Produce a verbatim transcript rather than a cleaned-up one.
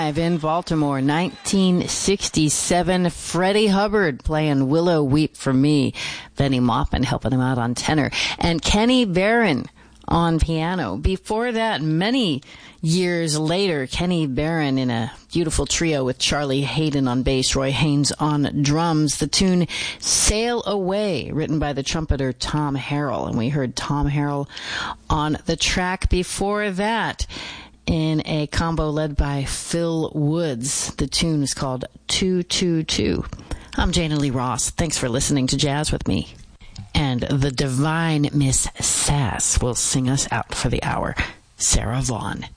live in Baltimore, nineteen sixty-seven. Freddie Hubbard playing Willow Weep for Me. Benny Maupin helping him out on tenor. And Kenny Barron on piano. Before that, many years later, Kenny Barron in a beautiful trio with Charlie Hayden on bass, Roy Haynes on drums. The tune Sail Away, written by the trumpeter Tom Harrell. And we heard Tom Harrell on the track before that in a combo led by Phil Woods. The tune is called two two two. I'm Jana Lee Ross. Thanks for listening to Jazz with me. And the divine Miss Sass will sing us out for the hour. Sarah Vaughan.